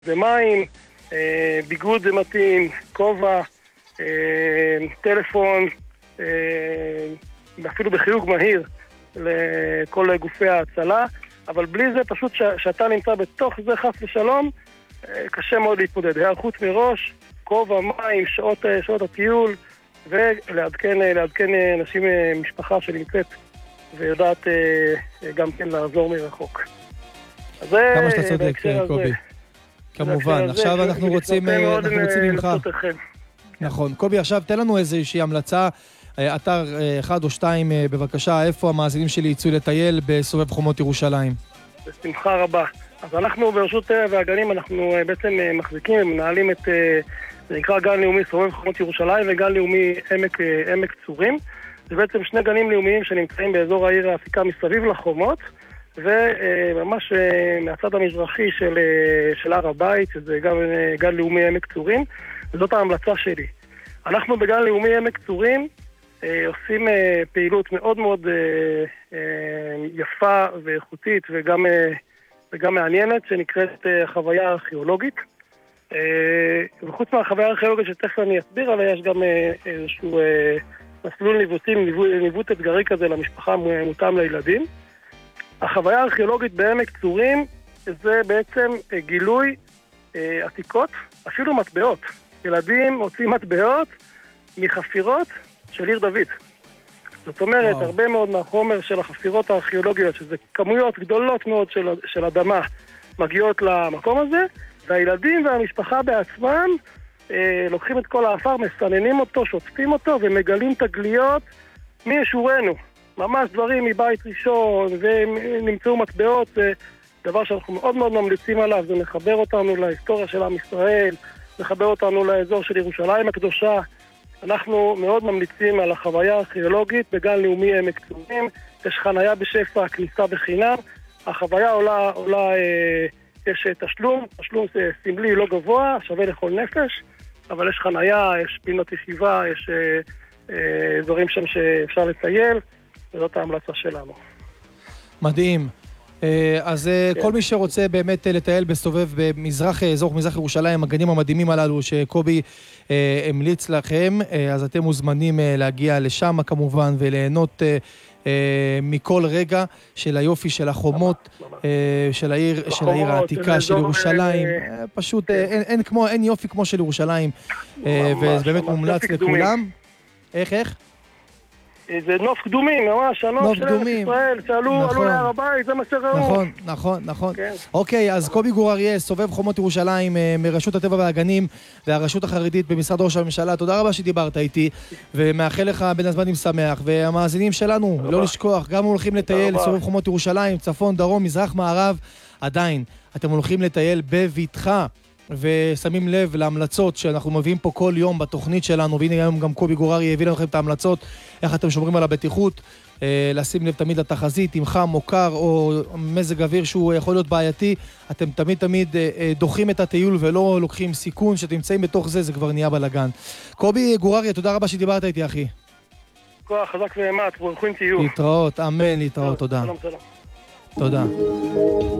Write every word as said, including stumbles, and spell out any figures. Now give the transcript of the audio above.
זה מים, ביגוד זה מתאים, כובע, טלפון, אפילו בחיוג מהיר לכל גופי ההצלה, אבל בלי זה פשוט שאתה נמצא בתוך זה חס ושלום, קשה מאוד להתמודד. היערכות מראש, כובע, מים, שעות, שעות הטיול, ולעדכן לעדכן אנשים משפחה שנמצאת ויודעת גם כן לעזור מרחוק. כמה שאתה צודק, קובי. כמובן, עכשיו אנחנו רוצים ממך. נכון. קובי, עכשיו תן לנו איזושהי המלצה, אתר אחד או שתיים בבקשה, איפה המאזינים שלי יצאו לטייל בסובב חומות ירושלים? בשמחה רבה. אז אנחנו ברשות טבע והגנים, אנחנו בעצם מחזיקים ומנהלים את, זה נקרא גן לאומי סובב חומות ירושלים וגן לאומי עמק, עמק צורים. זה בעצם שני גנים לאומיים שנמצאים באזור העיר העתיקה מסביב לחומות, וממש מהצד המזרחי של, של הר הבית, שזה גם גן לאומי עמק צורים, וזאת ההמלצה שלי. אנחנו בגן לאומי עמק צורים עושים פעילות מאוד מאוד יפה ואיכותית וגם, וגם מעניינת, שנקראת חוויה ארכיאולוגית. וחוץ מהחוויה הארכיאולוגית שתכף אני אסביר עליה, יש גם איזשהו מסלול ניווטים, ניווט אתגרי כזה למשפחה מותאם לילדים. החוויה הארכיאולוגית בעמק צורים זה בעצם גילוי עתיקות, אפילו מטבעות. ילדים מוצאים מטבעות מחפירות של עיר דוד. זאת אומרת, וואו. הרבה מאוד מהחומר של החפירות הארכיאולוגיות, שזה כמויות גדולות מאוד של, של אדמה, מגיעות למקום הזה, והילדים והמשפחה בעצמם אה, לוקחים את כל האפר, מסננים אותו, שוטפים אותו, ומגלים תגליות מישורנו. ממש דברים מבית ראשון, ונמצאו מטבעות, זה דבר שאנחנו מאוד מאוד ממליצים עליו, זה מחבר אותנו להיסטוריה של עם ישראל, מחבר אותנו לאזור של ירושלים הקדושה. אנחנו מאוד ממליצים על החוויה הארכיאולוגית בגן לאומי עמק צורים, יש חנייה בשפע, כניסה בחינם, החוויה עולה, עולה אה, יש תשלום, תשלום סמלי לא גבוה, שווה לכל נפש, אבל יש חנייה, יש פינות ישיבה, יש אה, אה, דברים שם שאפשר לטייל, וזאת ההמלצה שלנו. מדהים. אז כל מי שרוצה באמת לטייל בסובב במזרח, אזור מזרח ירושלים, הגנים המדהימים הללו שקובי המליץ לכם, אז אתם מוזמנים להגיע לשם כמובן וליהנות מכל רגע של היופי של החומות של העיר, של העיר העתיקה של ירושלים. פשוט אין כמו, אין יופי כמו של ירושלים, וזה באמת מומלץ לכולם. איך, איך? זה נוף קדומים, ממש, הנוף של ארץ ישראל, שעלו עלו להר הבית, זה מה שראו. נכון, נכון, נכון. אוקיי, אז קובי גור אריה, סובב חומות ירושלים, מרשות הטבע והגנים והרשות החרדית במשרד ראש הממשלה, תודה רבה שדיברת איתי, ומאחל לך בין הזמנים שמח, והמאזינים שלנו, לא לשכוח, גם הולכים לטייל, סובב חומות ירושלים, צפון, דרום, מזרח, מערב, עדיין, אתם הולכים לטייל בביטחה, ושמים לב להמלצות שאנחנו מביאים פה כל יום בתוכנית שלנו, והנה היום גם קובי גור אריה הביא לכם את ההמלצות, איך אתם שומרים על הבטיחות, לשים לב תמיד לתחזית, אם חם או קר או מזג אוויר שהוא יכול להיות בעייתי, אתם תמיד תמיד דוחים את הטיול ולא לוקחים סיכון, שתמצאים בתוך זה, זה כבר נהיה בלגן. קובי גור אריה, תודה רבה שדיברת איתי, אחי. כוח חזק ואמת, ברוכים תהיו. להתראות, אמן, להתראות, תודה. שלום, שלום. תודה.